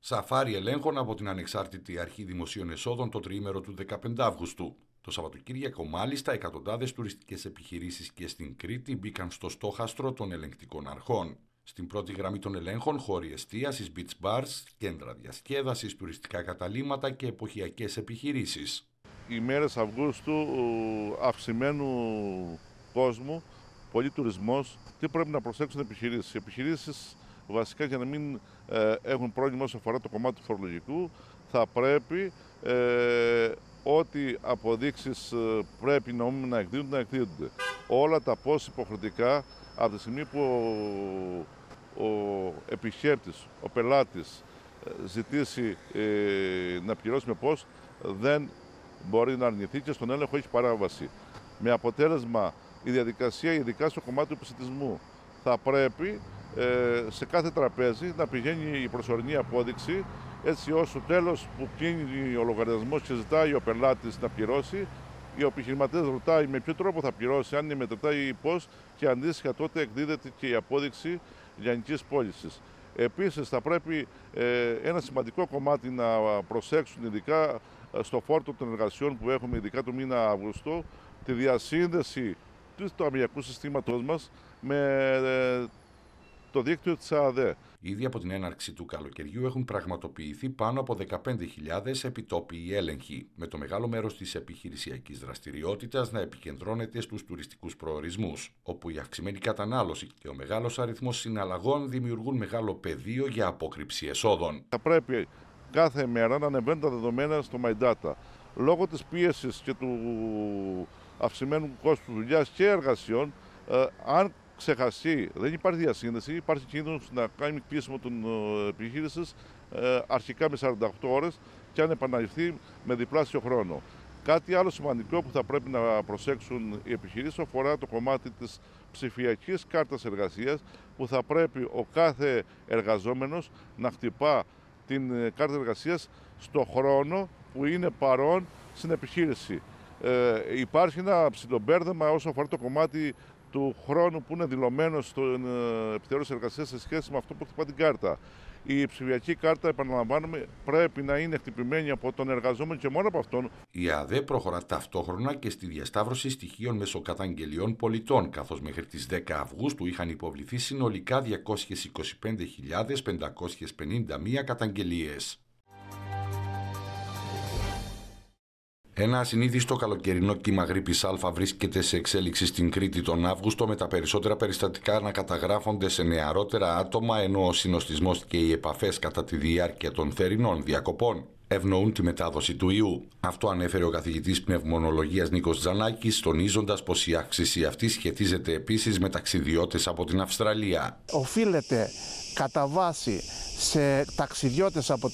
Σαφάρι ελέγχων από την Ανεξάρτητη Αρχή Δημοσίων Εσόδων το τριήμερο του 15 Αυγούστου. Το Σαββατοκύριακο, μάλιστα, εκατοντάδες τουριστικές επιχειρήσεις και στην Κρήτη μπήκαν στο στόχαστρο των ελεγκτικών αρχών. Στην πρώτη γραμμή των ελέγχων, χώροι εστίασης, beach bars, κέντρα διασκέδασης, τουριστικά καταλύματα και εποχιακές επιχειρήσεις. Οι μέρες Αυγούστου αυξημένου κόσμου, πολύ τουρισμός. Τι πρέπει να προσέξουν οι επιχειρήσεις? Οι επιχειρήσεις βασικά για να μην έχουν πρόβλημα όσο αφορά το κομμάτι του φορολογικού, θα πρέπει ό,τι αποδείξεις πρέπει να εκδίδονται. Όλα τα πώς υποχρεωτικά από τη στιγμή που ο επιχειρητής, ο πελάτης ζητήσει να πληρώσει με πώς, δεν μπορεί να αρνηθεί και στον έλεγχο έχει παράβαση. Με αποτέλεσμα η διαδικασία, ειδικά στο κομμάτι του επισιτισμού, θα πρέπει σε κάθε τραπέζι να πηγαίνει η προσωρινή απόδειξη, έτσι ώστε το τέλος που κλείνει ο λογαριασμός και ζητάει ο πελάτης να πληρώσει, ο επιχειρηματίας ρωτάει με ποιο τρόπο θα πληρώσει, αν είναι μετρητά ή πώς, και αντίστοιχα τότε εκδίδεται και η απόδειξη λιανικής πώλησης. Επίσης θα πρέπει ένα σημαντικό κομμάτι να προσέξουν, ειδικά στο φόρτο των εργασιών που έχουμε, ειδικά το μήνα Αυγούστου, τη διασύνδεση του ταμιακού συστήματός μας με το δίκτυο της ΑΔΕ. Ήδη από την έναρξη του καλοκαιριού έχουν πραγματοποιηθεί πάνω από 15.000 επιτόπιοι έλεγχοι, με το μεγάλο μέρος της επιχειρησιακής δραστηριότητας να επικεντρώνεται στους τουριστικούς προορισμούς, όπου η αυξημένη κατανάλωση και ο μεγάλος αριθμός συναλλαγών δημιουργούν μεγάλο πεδίο για απόκρυψη εσόδων. Θα πρέπει κάθε μέρα να ανεβαίνουν τα δεδομένα στο My Data. Λόγω της πίεσης και του αυξημένου κόστου δουλειάς και εργασιών, αν ξεχαστεί, δεν υπάρχει διασύνδεση, υπάρχει κίνδυνος να κάνει κλείσιμο των επιχείρησης αρχικά με 48 ώρες και αν επαναληφθεί με διπλάσιο χρόνο. Κάτι άλλο σημαντικό που θα πρέπει να προσέξουν οι επιχειρήσεις αφορά το κομμάτι της ψηφιακής κάρτας εργασίας, που θα πρέπει ο κάθε εργαζόμενος να χτυπά την κάρτα εργασίας στο χρόνο που είναι παρόν στην επιχείρηση. Υπάρχει ένα ψιλομπέρδεμα όσο αφορά το κομμάτι του χρόνου που είναι δηλωμένο στην επιθεώρηση εργασίας σε σχέση με αυτό που χτυπά την κάρτα. Η ψηφιακή κάρτα, επαναλαμβάνουμε, πρέπει να είναι χτυπημένη από τον εργαζόμενο και μόνο από αυτόν. Η ΑΔΕ προχωρά ταυτόχρονα και στη διασταύρωση στοιχείων μέσω καταγγελιών πολιτών, καθώς μέχρι τις 10 Αυγούστου είχαν υποβληθεί συνολικά 225.551 καταγγελίες. Ένα ασυνήθιστο καλοκαιρινό κύμα γρίπης Α βρίσκεται σε εξέλιξη στην Κρήτη τον Αύγουστο, με τα περισσότερα περιστατικά να καταγράφονται σε νεαρότερα άτομα, ενώ ο συνοστισμός και οι επαφές κατά τη διάρκεια των θερινών διακοπών ευνοούν τη μετάδοση του ιού. Αυτό ανέφερε ο καθηγητής πνευμονολογίας Νίκος Τζανάκης, τονίζοντας πως η αύξηση αυτή σχετίζεται επίσης με ταξιδιώτες από την Αυστραλία. Οφείλεται κατά βάση σε ταξιδιώτες από